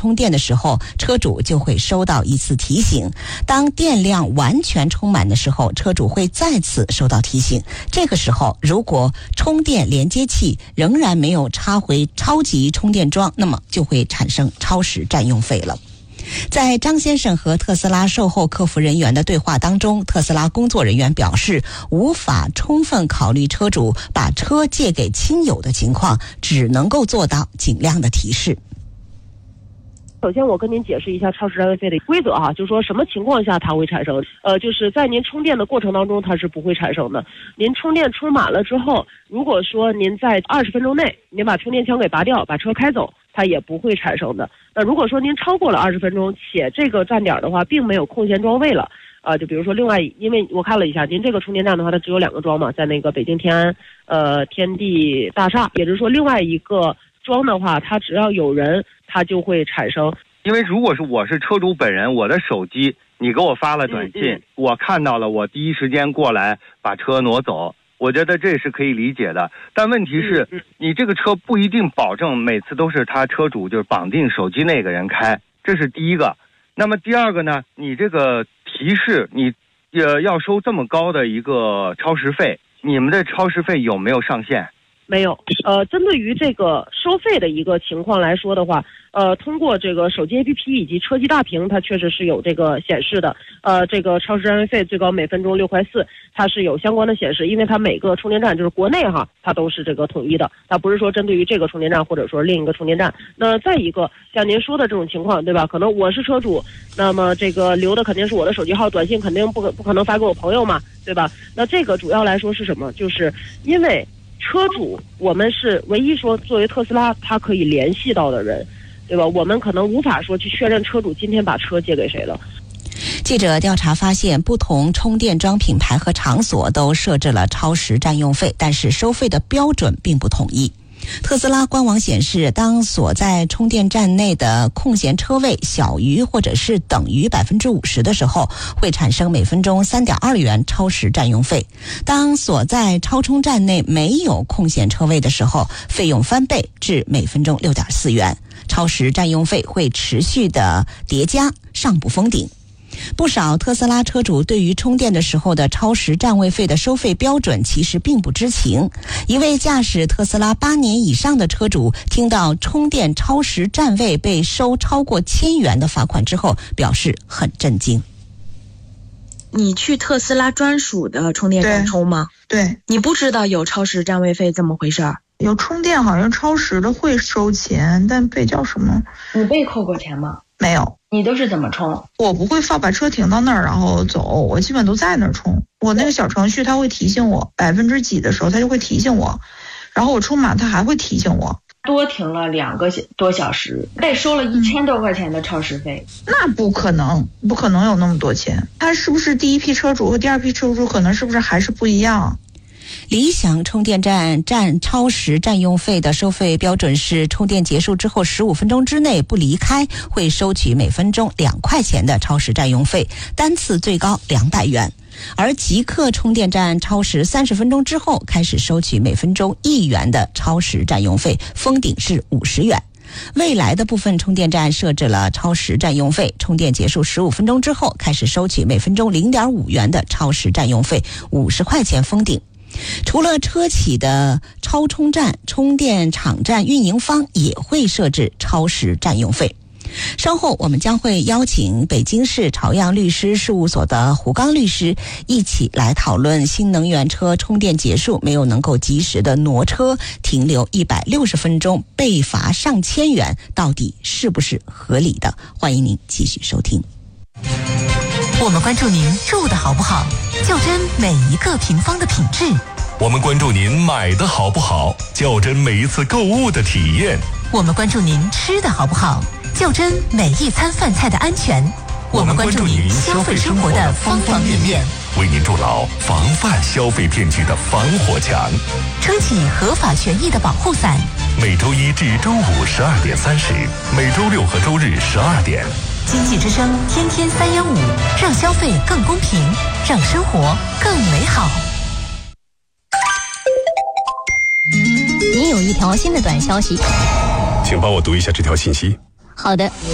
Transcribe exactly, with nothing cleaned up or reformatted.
充电的时候，车主就会收到一次提醒。当电量完全充满的时候，车主会再次收到提醒。这个时候，如果充电连接器仍然没有插回超级充电桩，那么就会产生超时占用费了。在张先生和特斯拉售后客服人员的对话当中，特斯拉工作人员表示，无法充分考虑车主把车借给亲友的情况，只能够做到尽量的提示。 首先我跟您解释一下超时占用费的规则哈，就是说什么情况下它会产生，呃，就是在您充电的过程当中它是不会产生的。您充电充满了之后，如果说您在二十分钟内您把充电枪给拔掉，把车开走，它也不会产生的。那如果说您超过了二十分钟，且这个站点的话并没有空闲装位了，呃，就比如说另外，因为我看了一下，您这个充电站的话，它只有两个桩嘛，在那个北京天安呃天地大厦，也就是说另外一个桩的话，它只要有人，它就会产生。 因为如果是我是车主本人，我的手机你给我发了短信，嗯嗯我看到了，我第一时间过来把车挪走，我觉得这是可以理解的。但问题是，嗯嗯你这个车不一定保证每次都是他车主就是绑定手机那个人开，这是第一个。那么第二个呢，你这个提示你呃要收这么高的一个超时费，你们的超时费有没有上限？ 没有，呃，针对于这个收费的一个情况来说的话，呃，通过这个手机 A P P 以及车机大屏，它确实是有这个显示的。呃，这个超时占用费最高每分钟六块四，它是有相关的显示，因为它每个充电站就是国内哈，它都是这个统一的，它不是说针对于这个充电站或者说另一个充电站。那再一个，像您说的这种情况，对吧？可能我是车主，那么这个留的肯定是我的手机号，短信肯定不可不可能发给我朋友嘛，对吧？那这个主要来说是什么？就是因为车主，我们是唯一说作为特斯拉他可以联系到的人，对吧？我们可能无法说去确认车主今天把车借给谁了。 记者调查发现，不同充电桩品牌和场所都设置了超时占用费，但是收费的标准并不统一。特斯拉官网显示，当所在充电站内的空闲车位小于或者是等于百分之五十的时候，会产生每分钟三点二元超时占用费；当所在超充站内没有空闲车位的时候，费用翻倍至每分钟六点四元。超时占用费会持续的叠加，上不封顶。不少特斯拉车主对于充电的时候的超时占位费的收费标准其实并不知情。一位驾驶特斯拉八年以上的车主听到充电超时占位被收超过千元的罚款之后，表示很震惊。 你去特斯拉专属的充电站充吗？ 对， 你不知道有超时占位费这么回事儿？ 有充电好像超时的会收钱，但被叫什么？ 你被扣过钱吗？ 没有。 你都是怎么充？ 我不会放把车停到那儿然后走，我基本都在那儿充。我那个小程序它会提醒我百分之几的时候，它就会提醒我，然后我充满它还会提醒我。 多停了两个多小时，被收了一千多块钱的超时费、 嗯、那不可能，不可能有那么多钱。它是不是第一批车主和第二批车主可能是不是还是不一样？ 理想充电站占超时占用费的收费标准是，充电结束之后十五分钟之内不离开，会收取每分钟两块钱的超时占用费，单次最高两百元。而极客充电站超时三十分钟之后开始收取每分钟一元的超时占用费，封顶是五十元。未来的部分充电站设置了超时占用费，充电结束十五分钟之后开始收取每分钟零点五元的超时占用费，五十块钱封顶。除了车企的超充站，充电场站运营方也会设置超时占用费。稍后我们将会邀请北京市朝阳律师事务所的胡刚律师一起来讨论新能源车充电结束没有能够及时的挪车，停留一百六十分钟被罚上千元，到底是不是合理的？欢迎您继续收听。 我们关注您住的好不好，较真每一个平方的品质。 我们关注您买的好不好，较真每一次购物的体验。 我们关注您吃的好不好，较真每一餐饭菜的安全。我们关注您消费生活的方方面面， 为您筑牢防范消费骗局的防火墙， 撑起合法权益的保护伞。 每周一至周五十二点三十，每周六和周日十二点。 经济之声天天三幺五，让消费更公平，让生活更美好。 您有一条新的短消息， 请帮我读一下这条信息。 好的。